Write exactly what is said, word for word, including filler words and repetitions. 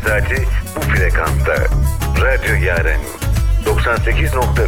saati bu frekansta. Radyo Yaren doksan sekiz nokta